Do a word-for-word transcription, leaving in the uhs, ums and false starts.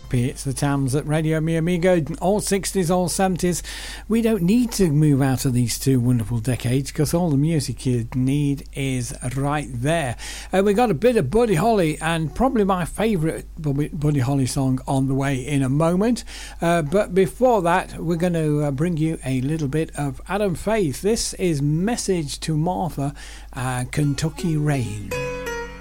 It's the Tams at Radio Mi Amigo, all sixties, all seventies. We don't need to move out of these two wonderful decades because all the music you need is right there. Uh, we got a bit of Buddy Holly and probably my favourite Buddy Holly song on the way in a moment. Uh, but before that, we're going to uh, bring you a little bit of Adam Faith. This is Message to Martha, uh, Kentucky Rain.